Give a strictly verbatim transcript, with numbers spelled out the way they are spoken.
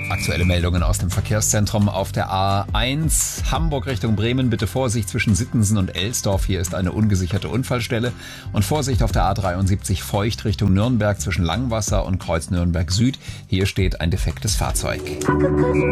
Aktuelle Meldungen aus dem Verkehrszentrum auf der A eins Hamburg Richtung Bremen. Bitte Vorsicht zwischen Sittensen und Elsdorf. Hier ist eine ungesicherte Unfallstelle. Und Vorsicht auf der A dreiundsiebzig Feucht Richtung Nürnberg zwischen Langwasser und Kreuz Nürnberg Süd. Hier steht ein defektes Fahrzeug.